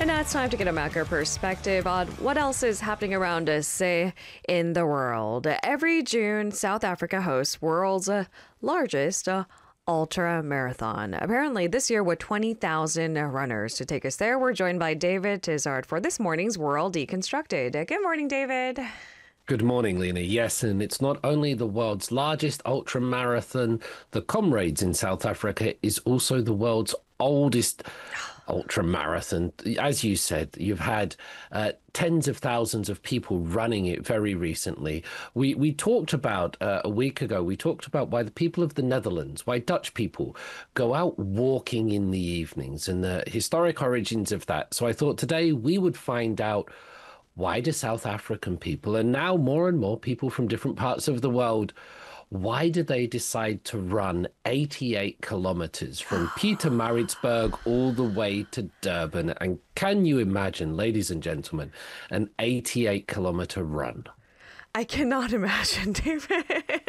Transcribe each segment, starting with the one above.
And now it's time to get a macro perspective on what else is happening around us, say, in the world. Every June, South Africa hosts world's largest ultra marathon. Apparently, this year with 20,000 runners. To take us there, we're joined by David Tizard for this morning's World Deconstructed. Good morning, David. Good morning, Lena. Yes, and it's not only the world's largest ultra marathon, the Comrades in South Africa is also the world's oldest ultra marathon. As you said, you've had tens of thousands of people running it very recently. We talked about a week ago, we talked about why the people of the Netherlands, why Dutch people go out walking in the evenings and the historic origins of that. So I thought today we would find out, why do South African people, and now more and more people from different parts of the world, why do they decide to run 88 kilometers from Pietermaritzburg all the way to Durban? And can you imagine, ladies and gentlemen, an 88-kilometer run? I cannot imagine, David.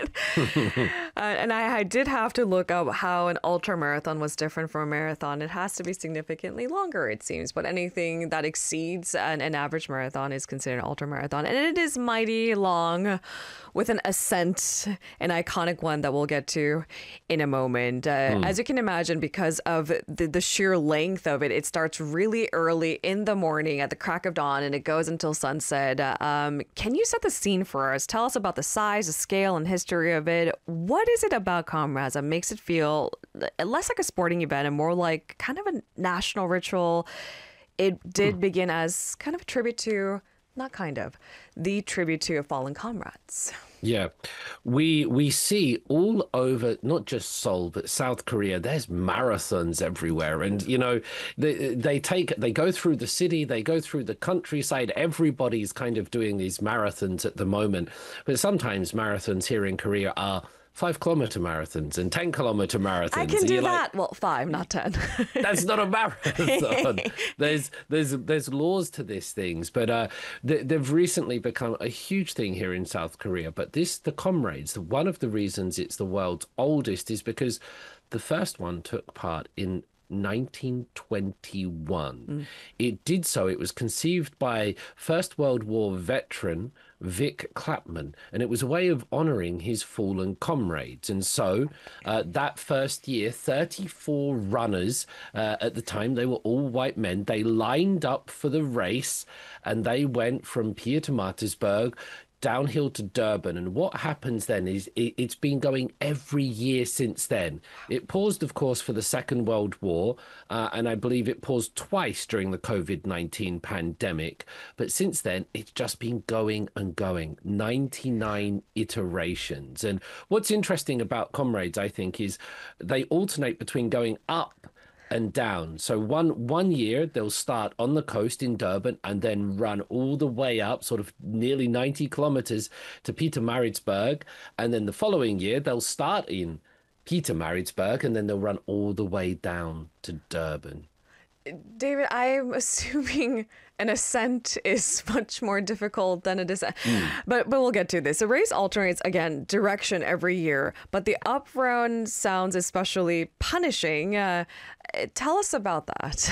And I did have to look up how an ultra marathon was different from a marathon. It has to be significantly longer, it seems. But anything that exceeds an average marathon is considered an ultra marathon. And it is mighty long, with an ascent, an iconic one that we'll get to in a moment. As you can imagine, because of the sheer length of it, it starts really early in the morning at the crack of dawn and it goes until sunset. Can you set the scene for us? Tell us about the size, the scale, and history of it. What is it about Comrades that makes it feel less like a sporting event and more like kind of a national ritual? It did begin as kind of a tribute to, not kind of, the tribute to fallen comrades. Yeah, we see all over, not just Seoul, but South Korea, there's marathons everywhere. And, you know, they go through the city, they go through the countryside. Everybody's kind of doing these marathons at the moment. But sometimes marathons here in Korea are 5-kilometer marathons and 10-kilometer marathons. I can do that. Well, 5, not 10. That's not a marathon. There's laws to these things, but they've recently become a huge thing here in South Korea. But the Comrades, one of the reasons it's the world's oldest is because the first one took part in 1921. It did so. It was conceived by First World War veteran Vic Clapman, and it was a way of honoring his fallen comrades. And so that first year, 34 runners, at the time, they were all white men. They lined up for the race and they went from Pietermaritzburg downhill to Durban. And what happens then is it's been going every year since then. It paused, of course, for the Second World War, and I believe it paused twice during the COVID-19 pandemic. But since then, it's just been going and going, 99 iterations. And what's interesting about Comrades, I think, is they alternate between going up and down. So one year they'll start on the coast in Durban and then run all the way up, sort of nearly 90 kilometers to Pietermaritzburg. And then the following year they'll start in Pietermaritzburg and then they'll run all the way down to Durban. David, I'm assuming an ascent is much more difficult than a descent. But we'll get to this. The race alternates, again, direction every year, but the up run sounds especially punishing. Tell us about that.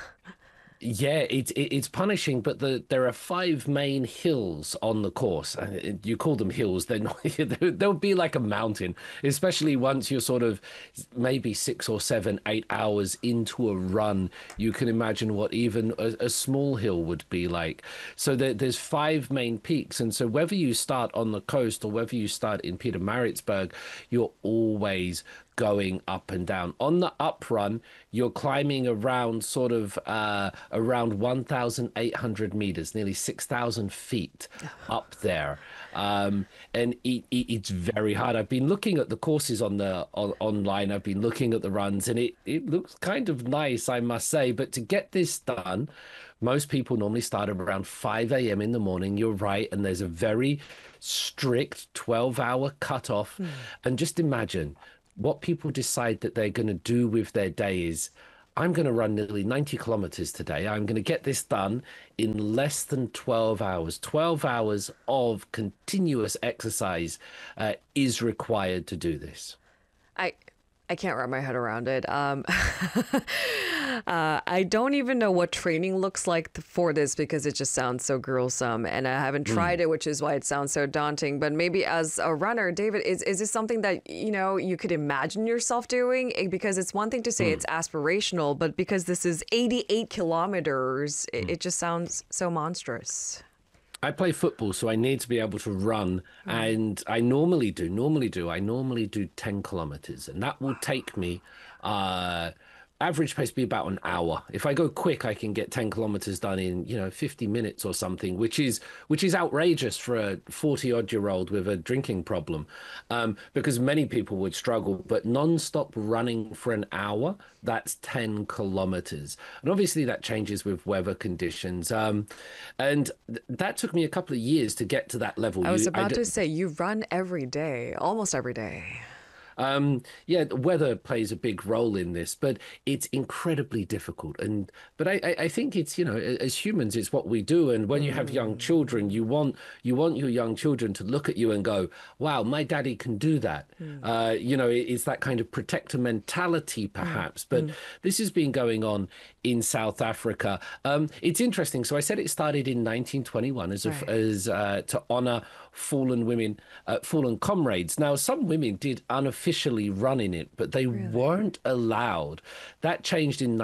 Yeah, it's punishing, but there are 5 main hills on the course. You call them hills; they're not. They'll be like a mountain, especially once you're sort of maybe 6 or 7, 8 hours into a run. You can imagine what even a small hill would be like. So there's 5 main peaks, and so whether you start on the coast or whether you start in Pietermaritzburg, you're always going up and down. On the up run, you're climbing around sort of around 1,800 meters, nearly 6,000 feet up there. And it's very hard. I've been looking at the courses online. I've been looking at the runs, and it looks kind of nice, I must say. But to get this done, most people normally start around 5 a.m. in the morning. You're right. And there's a very strict 12-hour cutoff. And just imagine what people decide that they're going to do with their day is, I'm going to run nearly 90 kilometers today. I'm going to get this done in less than 12 hours. 12 hours of continuous exercise is required to do this. I can't wrap my head around it. I don't even know what training looks like for this because it just sounds so gruesome, and I haven't tried it, which is why it sounds so daunting. But maybe as a runner, David, is this something that you could imagine yourself doing? Because it's one thing to say it's aspirational, but because this is 88 kilometers, it just sounds so monstrous. I play football, so I need to be able to run, and I normally do 10 kilometers, and that will take me average pace be about an hour. If I go quick, I can get 10 kilometers done in 50 minutes or something, which is outrageous for a 40-odd-year-old with a drinking problem, because many people would struggle. But non-stop running for an hour, that's 10 kilometers, and obviously that changes with weather conditions. And that took me a couple of years to get to that level. I was about to say you run every day, almost every day. Yeah, weather plays a big role in this, but it's incredibly difficult. But I think it's, as humans, it's what we do. And when you have young children, you want your young children to look at you and go, wow, my daddy can do that. It's that kind of protector mentality, perhaps. But this has been going on in South Africa. It's interesting. So I said it started in 1921 as to honor fallen women, fallen comrades. Now, some women did unofficially run in it, but they weren't allowed. That changed in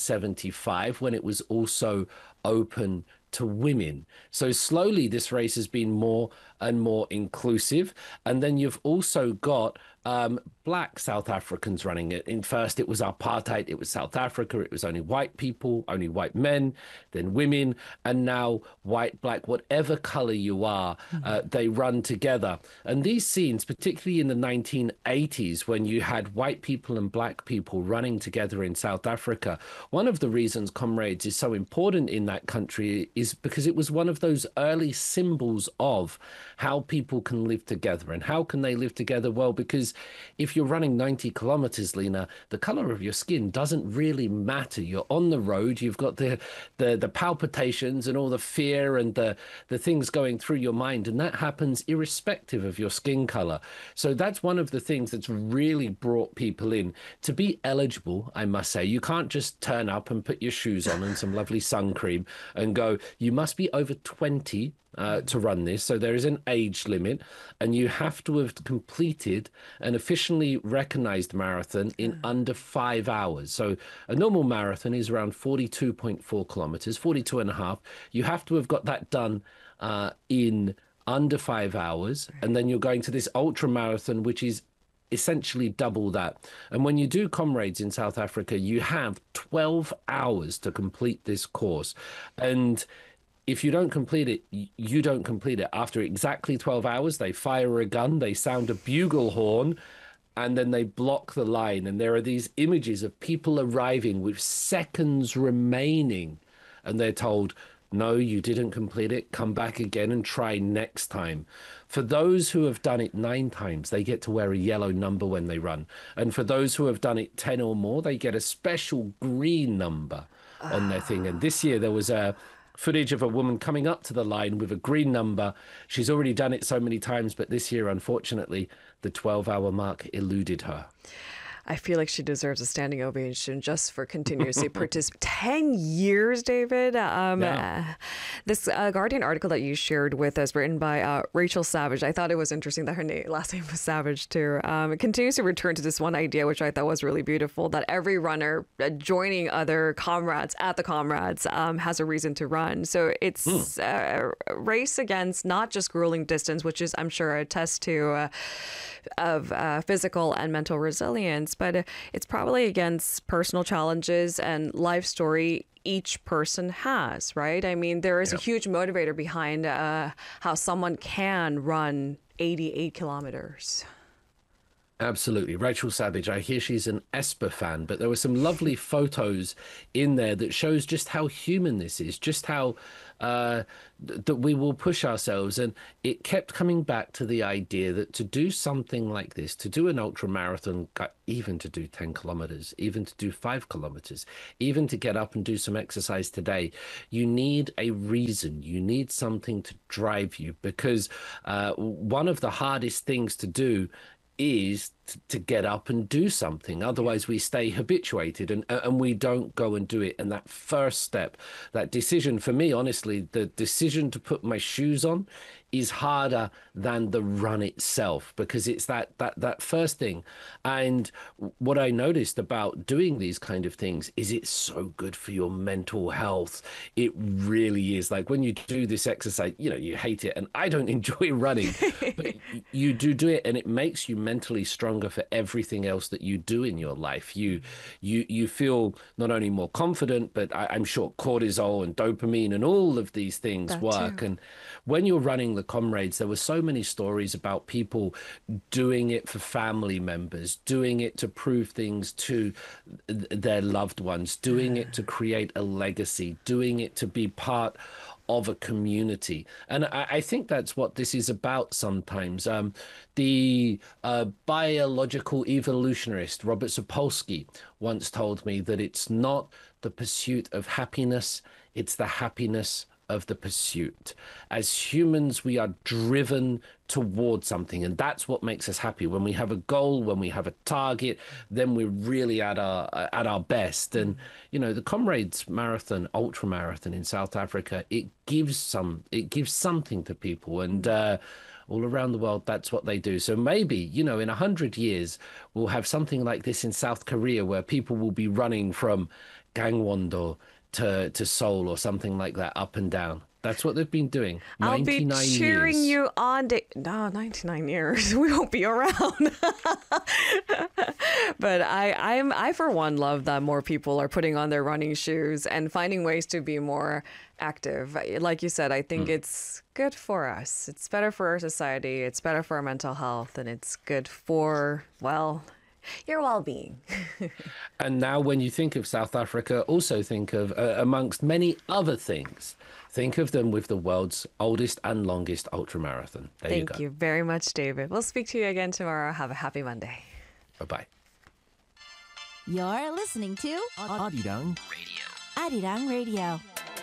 1975 when it was also open to women. So slowly this race has been more and more inclusive. And then you've also got black South Africans running it. In first, it was apartheid. It was South Africa. It was only white people, only white men, then women, and now white, black, whatever color you are, they run together. And these scenes, particularly in the 1980s, when you had white people and black people running together in South Africa, one of the reasons Comrades is so important in that country is because it was one of those early symbols of how people can live together. And how can they live together? Well, because if you're running 90 kilometers, Lena, the color of your skin doesn't really matter. You're on the road, you've got the palpitations and all the fear and the things going through your mind, and that happens irrespective of your skin color. So that's one of the things that's really brought people in. To be eligible, I must say, you can't just turn up and put your shoes on and some lovely sun cream and go. You must be over 20 to run this. So there is an age limit, and you have to have completed an officially recognized marathon in under 5 hours. So a normal marathon is around 42.4 kilometers, 42 and a half. You have to have got that done in under 5 hours. And then you're going to this ultra marathon, which is essentially double that. And when you do Comrades in South Africa, you have 12 hours to complete this course. And if you don't complete it, you don't complete it. After exactly 12 hours, they fire a gun, they sound a bugle horn, and then they block the line. And there are these images of people arriving with seconds remaining, and they're told, no, you didn't complete it. Come back again and try next time. For those who have done it 9 times, they get to wear a yellow number when they run. And for those who have done it 10 or more, they get a special green number on their thing. And this year there was a footage of a woman coming up to the line with a green number. She's already done it so many times, but this year, unfortunately, the 12-hour mark eluded her. I feel like she deserves a standing ovation just for continuously participating. 10 years, David. This Guardian article that you shared with us, written by Rachel Savage, I thought it was interesting that her last name was Savage too. It continues to return to this one idea, which I thought was really beautiful, that every runner joining other comrades at the Comrades has a reason to run. So it's a race against not just grueling distance, which is, I'm sure, a test to of physical and mental resilience, but it's probably against personal challenges and life story each person has, right? I mean, there is a huge motivator behind how someone can run 88 kilometers. Absolutely. Rachel Savage, I hear she's an Esper fan, but there were some lovely photos in there that shows just how human this is, just how that we will push ourselves. And it kept coming back to the idea that to do something like this, to do an ultra marathon, even to do 10 kilometers, even to do 5 kilometers, even to get up and do some exercise today, you need a reason. You need something to drive you, because one of the hardest things to do is to get up and do something. Otherwise, we stay habituated and we don't go and do it. And that first step, that decision, for me, honestly, the decision to put my shoes on is harder than the run itself, because it's that first thing. And what I noticed about doing these kind of things is it's so good for your mental health. It really is. Like when you do this exercise, you know, you hate it, and I don't enjoy running, but you do it, and it makes you mentally stronger for everything else that you do in your life. You feel not only more confident, but I'm sure cortisol and dopamine and all of these things work. Too. And when you're running the Comrades, there were so many stories about people doing it for family members, doing it to prove things to their loved ones, doing it to create a legacy, doing it to be part of a community. And I think that's what this is about sometimes. The biological evolutionarist Robert Sapolsky once told me that it's not the pursuit of happiness, it's the happiness of the pursuit. As humans, we are driven toward something, and that's what makes us happy. When we have a goal, when we have a target, then we're really at our best. And you know, the Comrades Marathon, ultra marathon in South Africa, it gives something to people, and all around the world, that's what they do. So maybe, you know, in 100 years, we'll have something like this in South Korea, where people will be running from Gangwon-do to Seoul or something like that, up and down. That's what they've been doing. I'll be cheering years. you on. No, 99 years. We won't be around. But I for one love that more people are putting on their running shoes and finding ways to be more active. Like you said, I think it's good for us. It's better for our society. It's better for our mental health, and it's good for, well, your well-being. And now when you think of South Africa, also think of, amongst many other things, think of them with the world's oldest and longest ultramarathon. There you go. Thank you very much, David. We'll speak to you again tomorrow. Have a happy Monday. Bye-bye. You're listening to Arirang Radio. Arirang Radio.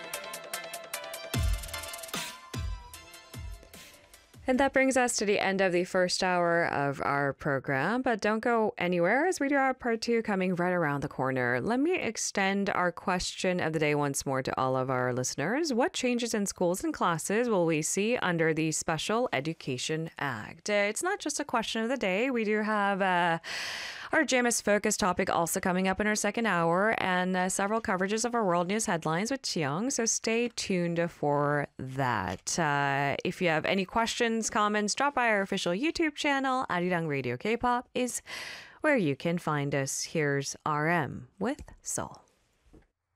And that brings us to the end of the first hour of our program. But don't go anywhere, as we do our part two coming right around the corner. Let me extend our question of the day once more to all of our listeners. What changes in schools and classes will we see under the Special Education Act? It's not just a question of the day. We do have our JMS Focus topic also coming up in our second hour, and several coverages of our world news headlines with Chiyoung. So stay tuned for that. If you have any questions, comments, drop by our official YouTube channel. Arirang Radio K-pop is where you can find us. Here's RM with Seoul.